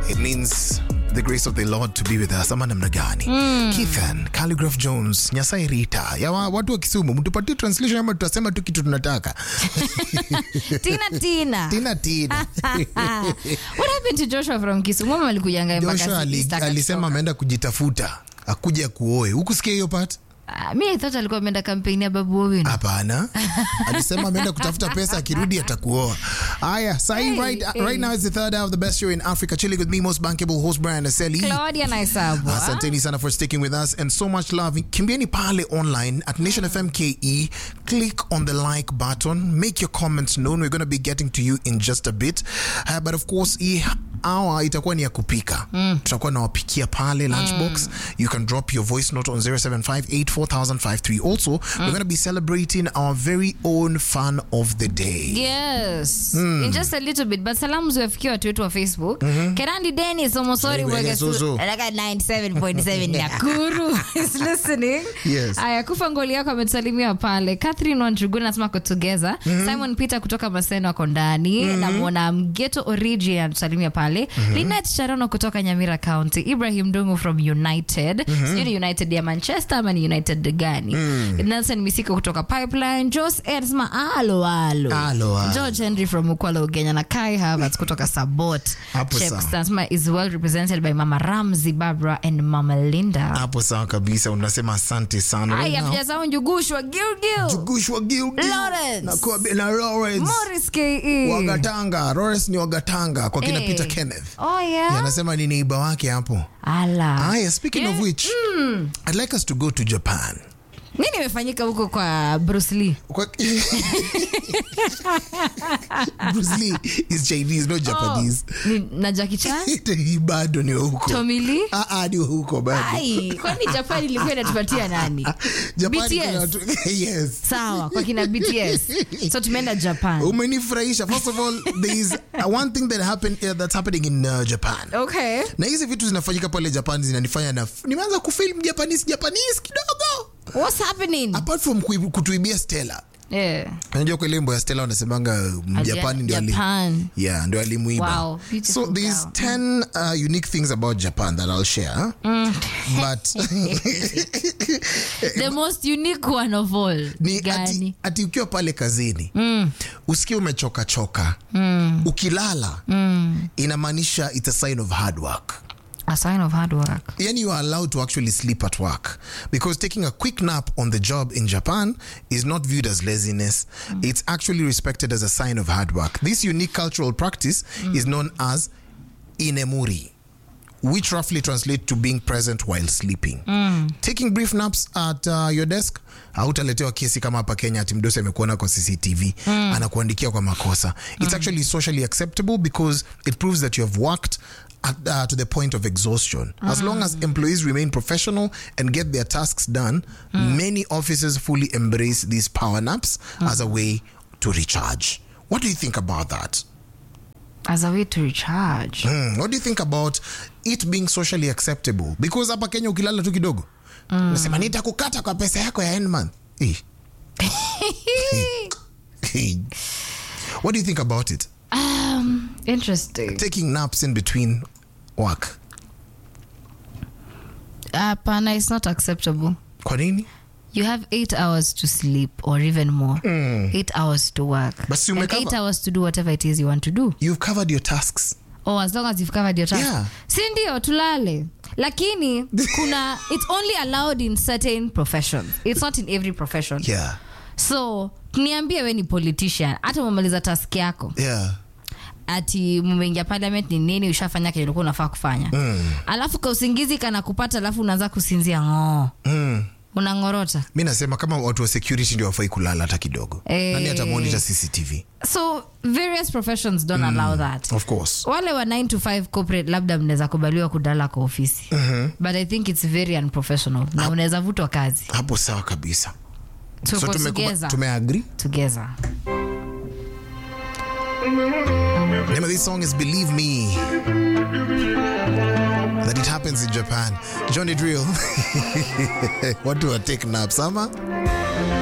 it means the grace of the Lord to be with us. Ama namna gani? Keithan, Calligraph Jones, Nyasai Rita. Ya watu wa Kisumu, mtupatie translation ama tutasema tu kitu tunataka. Tina. What happened to Joshua from Kisumu? Mama alikujanga Joshua alisema ameenda kujitafuta, akuja kuoe. Hukusikia hiyo part? I thought alikuwa ameenda campaign ya Babu Owino. Hapana. Alisema ameenda kutafuta pesa, akirudi atakuoa. Aya, right now is the third hour of the best show in Africa. Chilling with me, most bankable host Brian Aseli. Claudia Naisabu. Asanteni sana for sticking with us and so much love. Kimbieni pale online at Nation FM KE. Click on the like button. Make your comments known. We're going to be getting to you in just a bit. But of course, hour itakuwa ni ya kupika. Tutakuwa na wapikia pale lunchbox. You can drop your voice note on 075-84053. Also, we're going to be celebrating our very own fan of the day. Yes. In just a little bit. But salamu ziwafikia watu wetu wa Facebook. Kerandi Dennis Omosori Wagasu. Alaka 97.7 Nakuru is listening. Yes. Aya, kufa ngoli yako ametusalimia pale. Catherine Wanjuguna nasema ko together. Simon Peter kutoka Maseno wako ndani. Na mwona Mgeto Origin anatusalimia pale. Lynette Charono kutoka Nyamira County. Ibrahim Dungu from United. Sijui United ya Manchester ama ni United gani. Nelson Misiko kutoka Pipeline. Jos Edsma alo. George Henry from Ukwala Ugenya na Kai Havertz kutoka Sabot. Chepstasma is well represented by Mama Ramzi, Barbara and Mama Linda. Hapo sawa kabisa, unasema asante sana. Aya, mjazao Njugushwa Gilgil. Lawrence. Na Lawrence. Morris K.E. Wagatanga. Lawrence ni Wagatanga kwa kina Peter Kenneth. Oh yeah. Anasema ni neighbor wake hapo. Ala. Aya, speaking of which, I'd like us to go to Japan. Nini imefanyika huko kwa Bruce Lee? Bruce Lee is Chinese, not Japanese. Na Jackie Chan? Bado ni huko. Tommy Lee? Ni huko bado. Ai, kwani Japan ilikuwa inatupatia nani? BTS? Yes. Sawa, kwa kina BTS. So tumeenda Japan. Umenifurahisha. First of all, there is one thing that's happening in Japan. Okay. Na hizi vitu zinafanyika pale Japan zinanifanya nimeanza kufilm Japanese kidogo. What's happening? Apart from kutuibia Stella. Yeah. Unajua kwa lembo ya Stella wanasemanga Japan ndio ndio alimuiba. Wow, so there's 10 unique things about Japan that I'll share. But the most unique one of all ni ati ukiwa pale kazini usikie umechoka ukilala inamaanisha it's a sign of hard work. A sign of hard work. And you are allowed to actually sleep at work because taking a quick nap on the job in Japan is not viewed as laziness. It's actually respected as a sign of hard work. This unique cultural practice is known as inemuri, which roughly translates to being present while sleeping. Taking brief naps at your desk, hautaletewa kesi kama hapa Kenya ati mdosi amekuona kwa CCTV anakuandikia kwa makosa. It's actually socially acceptable because it proves that you have worked to the point of exhaustion. As long as employees remain professional and get their tasks done, many offices fully embrace these power naps as a way to recharge. What do you think about that? As a way to recharge. What do you think about it being socially acceptable? Because hapa Kenya ukilala tu kidogo, unasema nitakukata kwa pesa yako ya end month. What do you think about it? Interesting. Taking naps in between work. Pana, it's not acceptable. Kwa nini? You have 8 hours to sleep or even more. 8 hours to work. But and 8 hours to do whatever it is you want to do. You've covered your tasks. Oh, as long as you've covered your tasks. Yeah. Si ndio tulale. Lakini it's only allowed in certain professions. It's not in every profession. Yeah. So, niambie we ni politician, hata umemaliza task yako. Yeah. Ati mumeingia parliament ni nini ushafanya kile ulikuwa unafaa kufanya. Alafu kwa usingizi kana kupata alafu unaanza kusinzia unangorota. Mimi nasema kama watu wa security ndio wafai kulala hata kidogo. Nani ata monitor CCTV? So various professions don't allow that. Of course. Wale wa 9 to 5 corporate labda mnaweza kubaliwa kudala kwa ofisi. But I think it's very unprofessional. Na unaweza vutwa kazi. Hapo sawa kabisa. So tumeagree? Together. The name of this song is Believe Me. That it happens in Japan. Johnny Drill. What do I take naps, Sama?